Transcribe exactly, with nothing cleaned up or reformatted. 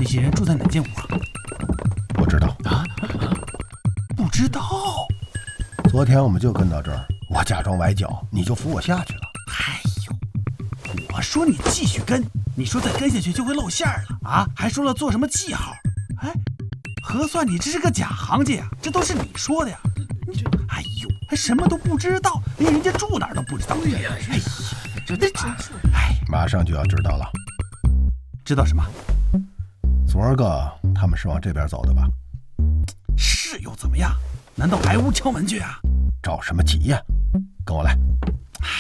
些人住在哪间屋啊？ 不知道啊？不知道。 昨天我们就跟到这儿，我假装崴脚，你就扶我下去了。 哎呦，我说你继续跟，你说再跟下去就会露馅了啊，还说了做什么记号。哎，核算你这是个假行家呀，这都是你说的呀。你这，哎呦，还什么都不知道，连人家住哪儿都不知道。哎呀，哎呀，这这这，哎， 马上就要知道了。 知道什么？ 昨儿个他们是往这边走的吧？ 是又怎么样？难道挨屋敲门去啊？ 着什么急呀？跟我来。